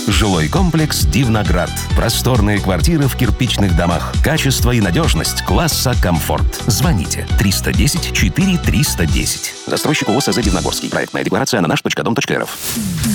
Жилой комплекс «Дивноград». Просторные квартиры в кирпичных домах. Качество и надежность класса «Комфорт». Звоните 310 4 310. Застройщик ООО СЗ «Дивногорский». Проектная декларация на наш.дом.рф.